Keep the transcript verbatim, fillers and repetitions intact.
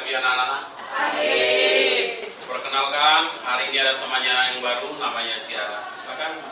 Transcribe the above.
pagi anak-anak. Pagi. Perkenalkan, hari ini ada temannya yang baru namanya Ciara. Silakan.